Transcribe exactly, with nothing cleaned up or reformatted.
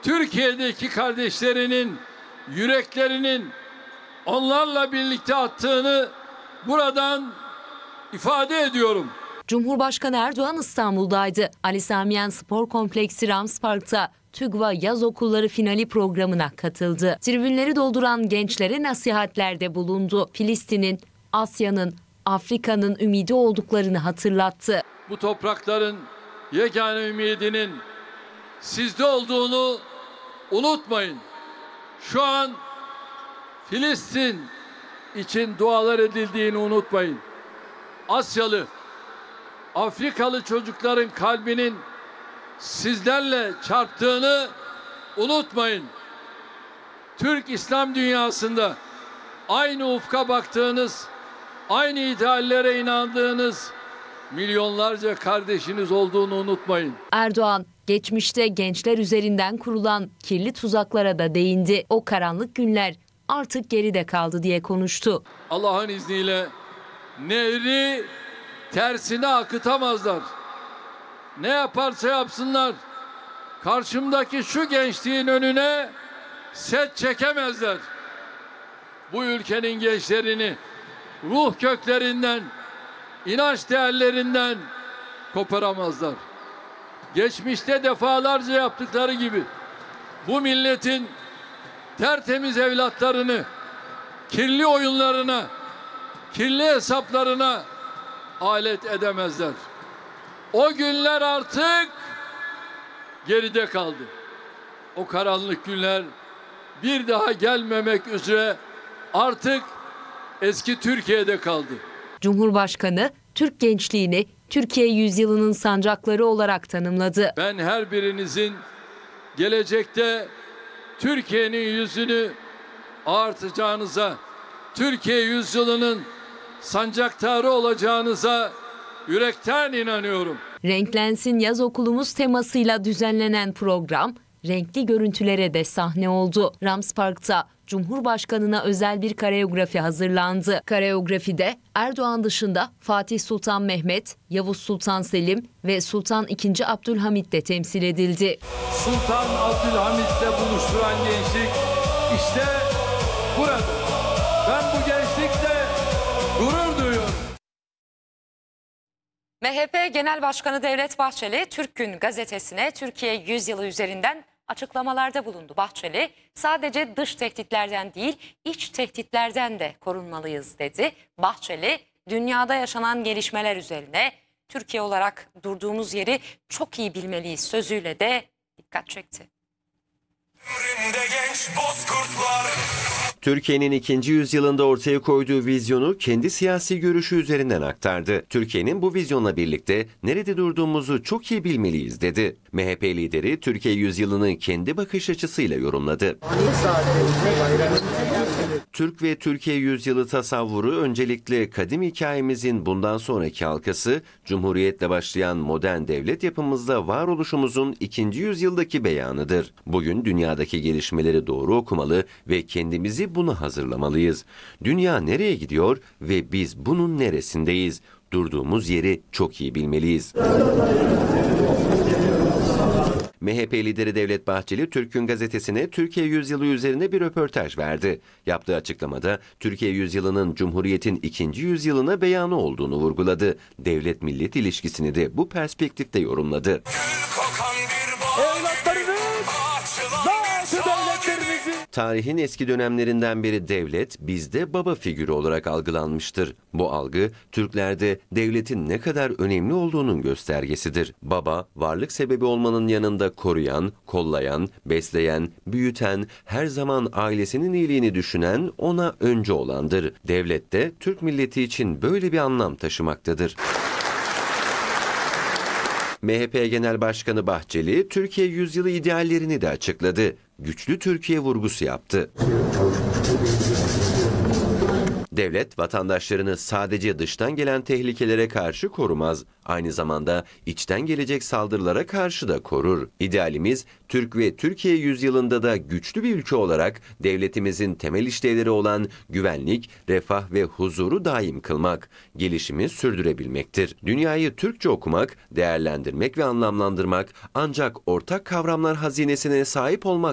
Türkiye'deki kardeşlerinin yüreklerinin onlarla birlikte attığını buradan ifade ediyorum. Cumhurbaşkanı Erdoğan İstanbul'daydı. Ali Sami Yen Spor Kompleksi Ramspark'ta TÜGVA Yaz Okulları finali programına katıldı. Tribünleri dolduran gençlere nasihatlerde bulundu. Filistin'in, Asya'nın, Afrika'nın ümidi olduklarını hatırlattı. Bu toprakların yegane ümidinin sizde olduğunu unutmayın. Şu an Filistin için dualar edildiğini unutmayın. Asyalı, Afrikalı çocukların kalbinin sizlerle çarptığını unutmayın. Türk İslam dünyasında aynı ufka baktığınız, aynı ideallere inandığınız milyonlarca kardeşiniz olduğunu unutmayın. Erdoğan, geçmişte gençler üzerinden kurulan kirli tuzaklara da değindi. O karanlık günler artık geride kaldı diye konuştu. Allah'ın izniyle nehri tersine akıtamazlar. Ne yaparsa yapsınlar, karşımdaki şu gençliğin önüne set çekemezler. Bu ülkenin gençlerini ruh köklerinden, inanç değerlerinden koparamazlar. Geçmişte defalarca yaptıkları gibi bu milletin tertemiz evlatlarını kirli oyunlarına, kirli hesaplarına alet edemezler. O günler artık geride kaldı. O karanlık günler bir daha gelmemek üzere artık eski Türkiye'de kaldı. Cumhurbaşkanı Türk gençliğini Türkiye yüzyılının sancakları olarak tanımladı. Ben her birinizin gelecekte Türkiye'nin yüzünü ağartacağınıza, Türkiye yüzyılının sancaktarı olacağınıza yürekten inanıyorum. Renklensin Yaz Okulumuz temasıyla düzenlenen program renkli görüntülere de sahne oldu. Ramspark'ta Cumhurbaşkanı'na özel bir koreografi hazırlandı. Koreografide Erdoğan dışında Fatih Sultan Mehmet, Yavuz Sultan Selim ve Sultan ikinci. Abdülhamit de temsil edildi. Sultan Abdülhamit'le buluşturan gençlik işte burada. Ben bu gençlikle gurur duyuyorum. M H P Genel Başkanı Devlet Bahçeli, Türk Gün gazetesine Türkiye yüzyılı üzerinden açıklamalarda bulundu. Bahçeli, sadece dış tehditlerden değil, iç tehditlerden de korunmalıyız dedi. Bahçeli, dünyada yaşanan gelişmeler üzerine Türkiye olarak durduğumuz yeri çok iyi bilmeliyiz sözüyle de dikkat çekti. Türkiye'nin ikinci yüzyılında ortaya koyduğu vizyonu kendi siyasi görüşü üzerinden aktardı. Türkiye'nin bu vizyonla birlikte nerede durduğumuzu çok iyi bilmeliyiz dedi. M H P lideri Türkiye yüzyılını kendi bakış açısıyla yorumladı. Türk ve Türkiye yüzyılı tasavvuru öncelikle kadim hikayemizin bundan sonraki halkası, Cumhuriyetle başlayan modern devlet yapımızda varoluşumuzun ikinci yüzyıldaki beyanıdır. Bugün dünyadaki gelişmeleri doğru okumalı ve kendimizi buna hazırlamalıyız. Dünya nereye gidiyor ve biz bunun neresindeyiz? Durduğumuz yeri çok iyi bilmeliyiz. M H P lideri Devlet Bahçeli, Türk Gün gazetesine Türkiye yüzyılı üzerine bir röportaj verdi. Yaptığı açıklamada Türkiye yüzyılının Cumhuriyet'in ikinci yüzyılına beyanı olduğunu vurguladı. Devlet-millet ilişkisini de bu perspektifte yorumladı. Tarihin eski dönemlerinden beri devlet bizde baba figürü olarak algılanmıştır. Bu algı Türklerde devletin ne kadar önemli olduğunun göstergesidir. Baba, varlık sebebi olmanın yanında koruyan, kollayan, besleyen, büyüten, her zaman ailesinin iyiliğini düşünen, ona önce olandır. Devlet de Türk milleti için böyle bir anlam taşımaktadır. M H P Genel Başkanı Bahçeli, Türkiye yüzyılı ideallerini de açıkladı. Güçlü Türkiye vurgusu yaptı. Devlet vatandaşlarını sadece dıştan gelen tehlikelere karşı korumaz, aynı zamanda içten gelecek saldırılara karşı da korur. İdealimiz Türk ve Türkiye yüzyılında da güçlü bir ülke olarak devletimizin temel işlevleri olan güvenlik, refah ve huzuru daim kılmak, gelişimi sürdürebilmektir. Dünyayı Türkçe okumak, değerlendirmek ve anlamlandırmak ancak ortak kavramlar hazinesine sahip olmak